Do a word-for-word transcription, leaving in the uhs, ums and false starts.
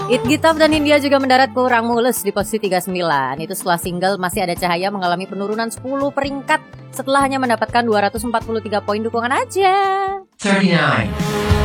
It Gitaf dan India juga mendarat kurang mulus di posisi tiga puluh sembilan. Itu setelah single Masih Ada Cahaya mengalami penurunan sepuluh peringkat setelah hanya mendapatkan dua ratus empat puluh tiga poin dukungan aja. thirty-nine